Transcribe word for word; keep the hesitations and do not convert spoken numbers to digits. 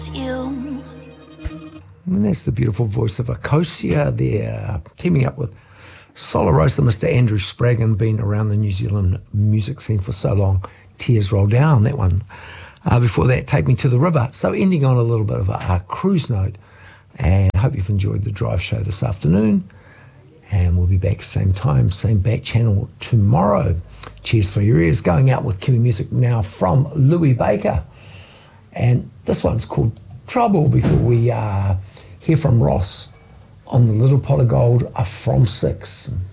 you. And that's the beautiful voice of Acacia there, teaming up with solo roaster Mister Andrew Spraggan, been around the New Zealand music scene for so long. Tears Roll Down, that one. Uh, before that, Take Me to the River. So ending on a little bit of a, a cruise note, and I hope you've enjoyed the drive show this afternoon. And we'll be back same time, same back channel tomorrow. Cheers for your ears. Going out with Kiwi music now from Louis Baker. And this one's called Trouble before we uh, hear from Ross on the Little Pot of Gold, a From Six.